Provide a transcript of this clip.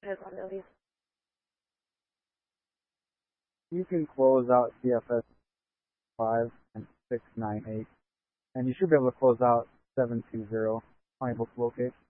Has one of these. You can close out CFS 5 and 698, and you should be able to close out 720 on your book locate.